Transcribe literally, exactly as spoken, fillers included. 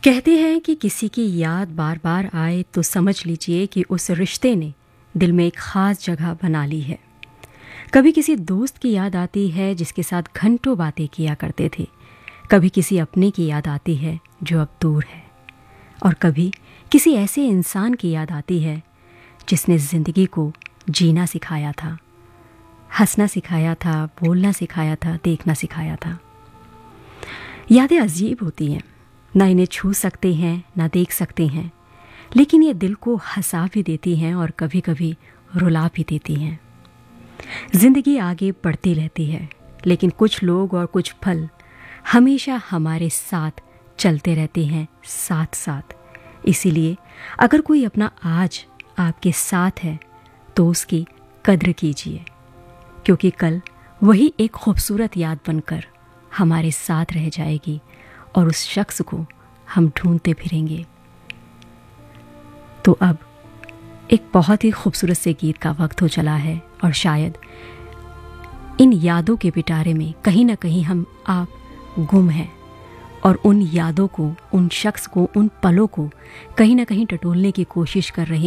कहते हैं कि किसी की याद बार बार आए तो समझ लीजिए कि उस रिश्ते ने दिल में एक ख़ास जगह बना ली है। कभी किसी दोस्त की याद आती है जिसके साथ घंटों बातें किया करते थे। कभी किसी अपने की याद आती है जो अब दूर है। और कभी किसी ऐसे इंसान की याद आती है जिसने ज़िंदगी को जीना सिखाया था, हंसना सिखाया था, बोलना सिखाया था, देखना सिखाया था। यादें अजीब होती हैं, ना इन्हें छू सकते हैं ना देख सकते हैं, लेकिन ये दिल को हंसा भी देती हैं और कभी कभी रुला भी देती हैं। जिंदगी आगे बढ़ती रहती है, लेकिन कुछ लोग और कुछ पल हमेशा हमारे साथ चलते रहते हैं साथ साथ। इसीलिए अगर कोई अपना आज आपके साथ है तो उसकी कद्र कीजिए, क्योंकि कल वही एक खूबसूरत याद बनकर हमारे साथ रह जाएगी और उस शख्स को हम ढूंढते फिरेंगे। तो अब एक बहुत ही खूबसूरत से गीत का वक्त हो चला है और शायद इन यादों के पिटारे में कहीं ना कहीं हम आप गुम हैं और उन यादों को, उन शख्स को, उन पलों को कहीं ना कहीं टटोलने की कोशिश कर रहे हैं।